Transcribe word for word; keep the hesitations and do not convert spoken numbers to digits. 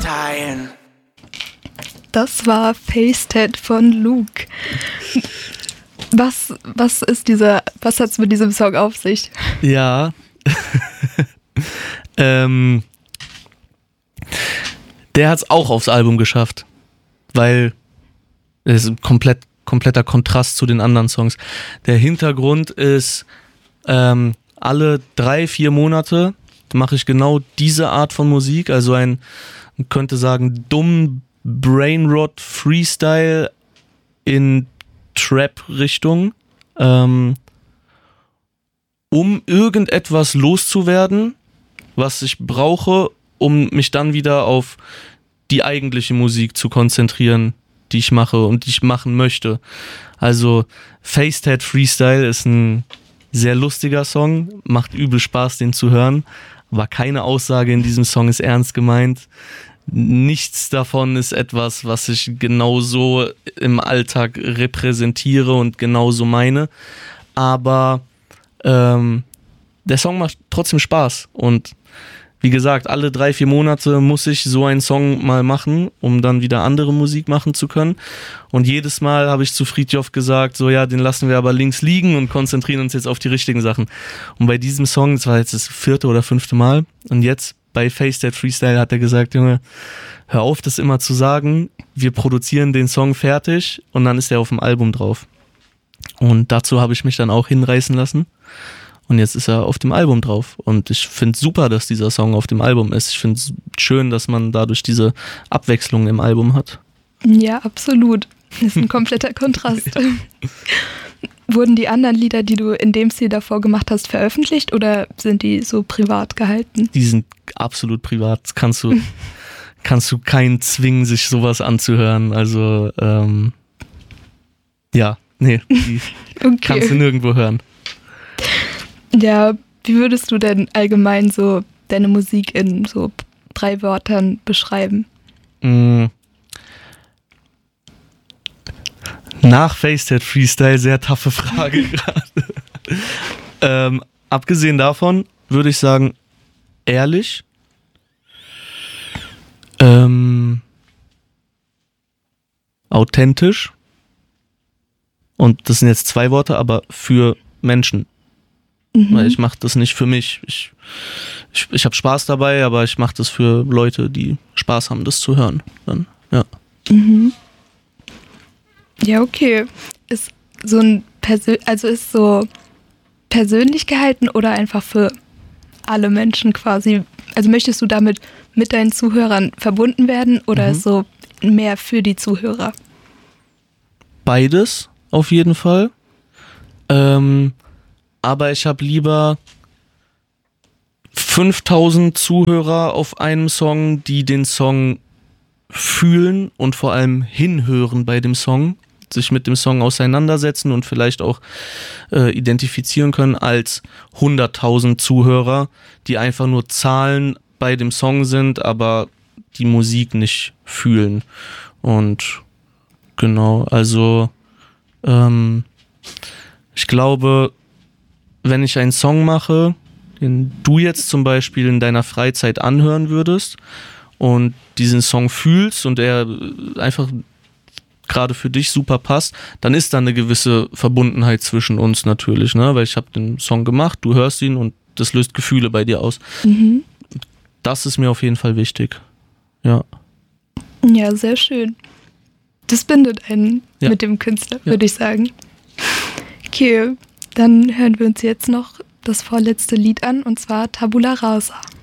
teilen. Das war Face-Tat von Luke. Was, was ist dieser, was hat's mit diesem Song auf sich? Ja. ähm, der hat's auch aufs Album geschafft, weil es ist ein komplett, kompletter Kontrast zu den anderen Songs. Der Hintergrund ist, ähm, alle drei, vier Monate mache ich genau diese Art von Musik, also ein, man könnte sagen, dumm Brainrot Freestyle in Trap-Richtung, ähm, um irgendetwas loszuwerden, was ich brauche, um mich dann wieder auf die eigentliche Musik zu konzentrieren, die ich mache und die ich machen möchte. Also Face-Tat Freestyle ist ein sehr lustiger Song, macht übel Spaß, den zu hören, aber keine Aussage in diesem Song ist ernst gemeint. Nichts davon ist etwas, was ich genauso im Alltag repräsentiere und genauso meine. Aber ähm, der Song macht trotzdem Spaß. Und wie gesagt, alle drei, vier Monate muss ich so einen Song mal machen, um dann wieder andere Musik machen zu können. Und jedes Mal habe ich zu Fridtjof gesagt, so ja, den lassen wir aber links liegen und konzentrieren uns jetzt auf die richtigen Sachen. Und bei diesem Song, das war jetzt das vierte oder fünfte Mal, und jetzt bei Face-Tat Freestyle hat er gesagt, Junge, hör auf, das immer zu sagen, wir produzieren den Song fertig und dann ist er auf dem Album drauf. Und dazu habe ich mich dann auch hinreißen lassen und jetzt ist er auf dem Album drauf. Und ich finde es super, dass dieser Song auf dem Album ist. Ich finde es schön, dass man dadurch diese Abwechslung im Album hat. Ja, absolut. Das ist ein kompletter Kontrast. Ja. Wurden die anderen Lieder, die du in dem Stil davor gemacht hast, veröffentlicht oder sind die so privat gehalten? Die sind absolut privat. Das kannst du, kannst du keinen zwingen, sich sowas anzuhören. Also, ähm, ja, nee, die okay. Kannst du nirgendwo hören. Ja, wie würdest du denn allgemein so deine Musik in so drei Wörtern beschreiben? Mm. Nach Face-Tat Freestyle, sehr taffe Frage gerade. ähm, abgesehen davon würde ich sagen, ehrlich, ähm, authentisch und das sind jetzt zwei Worte, aber für Menschen. Mhm. Weil ich mache das nicht für mich. Ich, ich, ich habe Spaß dabei, aber ich mache das für Leute, die Spaß haben, das zu hören. Dann, ja. Mhm. Ja, okay. Ist so ein Persön- also ist so persönlich gehalten oder einfach für alle Menschen quasi? Also möchtest du damit mit deinen Zuhörern verbunden werden oder mhm. ist so mehr für die Zuhörer? Beides auf jeden Fall. Ähm, aber ich habe lieber fünftausend Zuhörer auf einem Song, die den Song fühlen und vor allem hinhören bei dem Song, sich mit dem Song auseinandersetzen und vielleicht auch äh, identifizieren können, als hunderttausend Zuhörer, die einfach nur Zahlen bei dem Song sind, aber die Musik nicht fühlen. Und genau, also ähm, ich glaube, wenn ich einen Song mache, den du jetzt zum Beispiel in deiner Freizeit anhören würdest und diesen Song fühlst und er einfach gerade für dich super passt, dann ist da eine gewisse Verbundenheit zwischen uns natürlich, ne? Weil ich habe den Song gemacht, du hörst ihn und das löst Gefühle bei dir aus. Mhm. Das ist mir auf jeden Fall wichtig. Ja. Ja, sehr schön. Das bindet einen ja. mit dem Künstler, ja. würde ich sagen. Okay, dann hören wir uns jetzt noch das vorletzte Lied an, und zwar Tabula Rasa.